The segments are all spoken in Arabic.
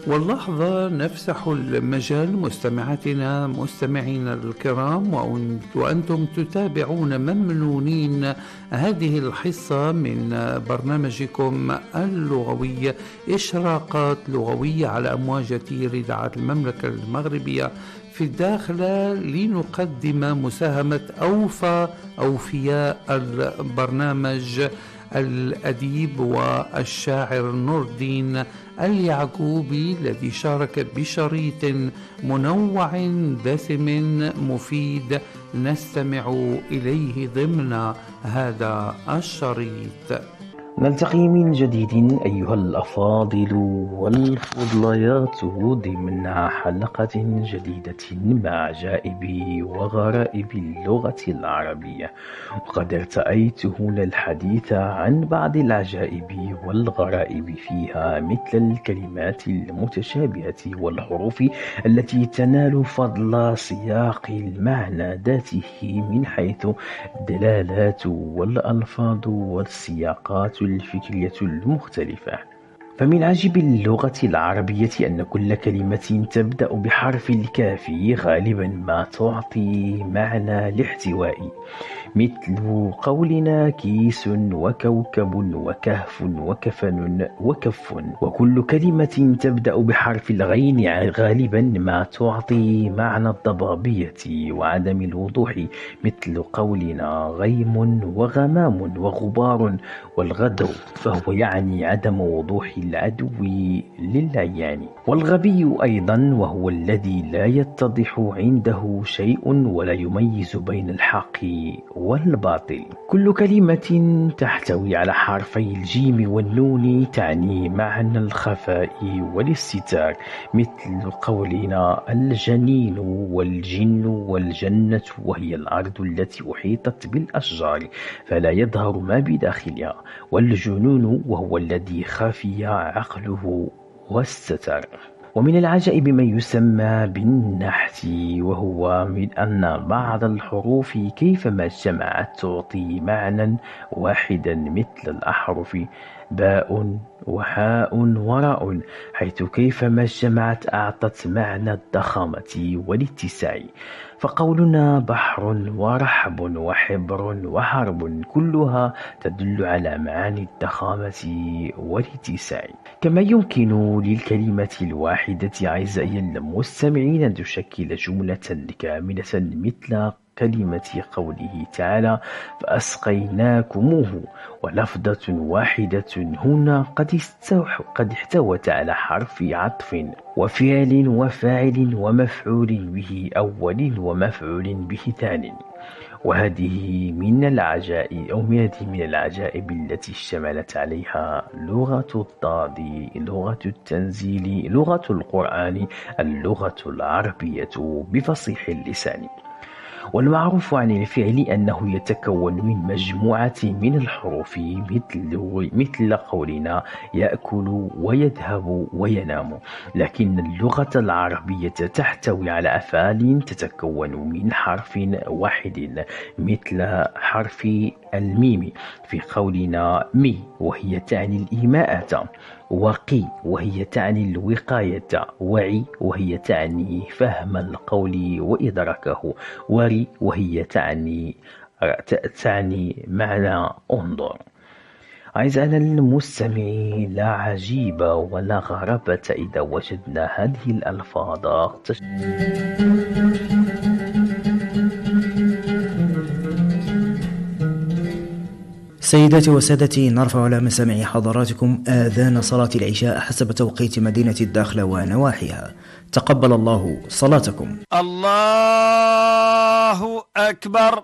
واللحظة نفسح المجال مستمعاتنا مستمعينا الكرام، وأنتم تتابعون ممنونين هذه الحصة من برنامجكم اللغوي إشراقات لغوية على أمواج إذاعة المملكة المغربية في الداخل، لنقدم مساهمة أوفياء البرنامج الأديب والشاعر نور الدين اليعقوبي، الذي شارك بشريط منوع دسم مفيد نستمع إليه ضمن هذا الشريط. نلتقي من جديد أيها الأفاضل والفضليات ضمن حلقة جديدة مع عجائب وغرائب اللغة العربية، وقد ارتأيت هنا الحديث عن بعض العجائب والغرائب فيها، مثل الكلمات المتشابهة والحروف التي تنال فضل سياق المعنى ذاته من حيث الدلالات والألفاظ والسياقات الفكرية المختلفة. فمن عجب اللغة العربية أن كل كلمة تبدأ بحرف الكاف غالبا ما تعطي معنى الاحتواء، مثل قولنا كيس وكوكب وكهف وكفن وكف. وكل كلمة تبدأ بحرف الغين غالبا ما تعطي معنى الضبابية وعدم الوضوح، مثل قولنا غيم وغمام وغبار والغدر، فهو يعني عدم وضوح العدو للعيان. والغبي أيضا وهو الذي لا يتضح عنده شيء ولا يميز بين الحق والباطل. كل كلمة تحتوي على حرفي الجيم والنون تعني معنى الخفاء والاستتار، مثل قولنا الجنين والجن والجنة، وهي الأرض التي أحيطت بالأشجار فلا يظهر ما بداخلها، والجنون وهو الذي خفي عقله واستتر. ومن العجائب ما يسمى بالنحت، وهو من أن بعض الحروف كيفما اجتمعت تعطي معنى واحدا، مثل الأحرف باء وحاء وراء، حيث كيفما اجتمعت أعطت معنى الضخامة والاتساع. فقولنا بحر ورحب وحبر وحرب كلها تدل على معاني الضخامة والاتساع. كما يمكن للكلمة الواحدة أعزائي المستمعين أن تشكل جملة كاملة، مثل كلمة قوله تعالى فأسقيناكموه، ولفظة واحدة هنا قد احتوت على حرف عطف وفعل وفاعل ومفعول به أول ومفعول به ثاني. وهذه من العجائب من العجائب التي اشتملت عليها لغة الضاد، لغة التنزيل، لغة القرآن، اللغة العربية بفصيح اللسان. والمعروف عن الفعل أنه يتكون من مجموعة من الحروف، مثل قولنا يأكل ويذهب وينام. لكن اللغة العربية تحتوي على أفعال تتكون من حرف واحد، مثل حرف الميم في قولنا مي، وهي تعني الإيماءة، وقي وهي تعني الوقاية، وعي وهي تعني فهم القول وإدراكه، وري وهي تعني معنى انظر. أعزائنا المستمعين، لا عجيب ولا غرابة إذا وجدنا هذه الألفاظ سيداتي وسادتي، نرفع على مسامع حضراتكم آذان صلاة العشاء حسب توقيت مدينة الداخلة ونواحيها. تقبل الله صلاتكم. الله أكبر،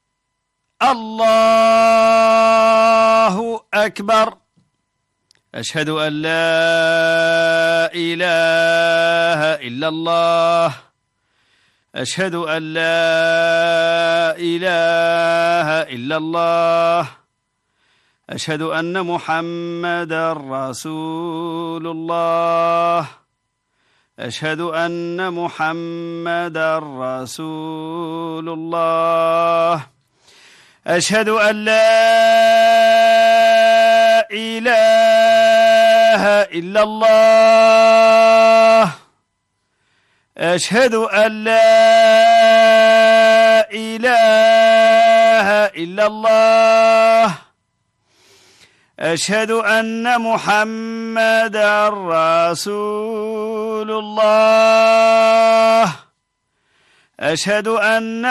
الله أكبر، أشهد أن لا إله إلا الله، أشهد أن لا إله إلا الله، أشهد أن محمدا رسول الله، أشهد أن محمدا رسول الله، أشهد أن لا إله إلا الله أشهد أن لا إله إلا الله أشهد أن محمدا رسول الله أشهد أن